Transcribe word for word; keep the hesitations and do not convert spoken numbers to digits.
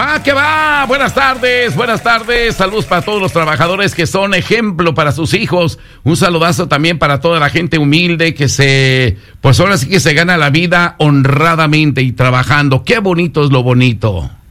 va, que va. Buenas tardes, buenas tardes. Saludos para todos los trabajadores que son ejemplo para sus hijos. Un saludazo también para toda la gente humilde que se, pues ahora sí que se gana la vida honradamente y trabajando. Qué bonito es lo bonito.